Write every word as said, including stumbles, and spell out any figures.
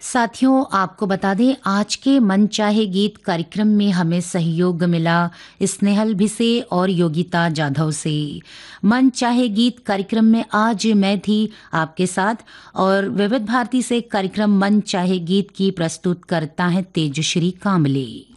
साथियों, आपको बता दें आज के मन चाहे गीत कार्यक्रम में हमें सहयोग मिला स्नेहल भिसे और योगिता जाधव से। मन चाहे गीत कार्यक्रम में आज मैं थी आपके साथ और विविध भारती से कार्यक्रम मन चाहे गीत की प्रस्तुत करता है तेजश्री कामले।